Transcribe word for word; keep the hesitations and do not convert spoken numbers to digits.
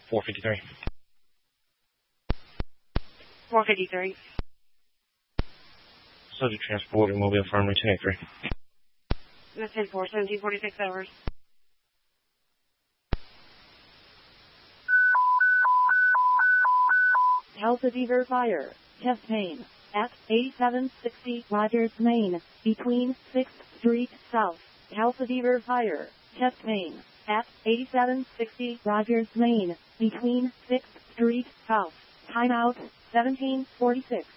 four fifty-three. four fifty-three. Subject transported, Mobile Infirmary ten eighty-three. That's ten four, seventeen forty-six hours. Calcifer fire. Chest pain. At eighty-seven sixty Rogers, Maine. Between sixth Street South. Calcifer fire. Chest pain. At eighty-seven sixty Rogers, Maine. Between sixth Street South. Timeout seventeen forty-six.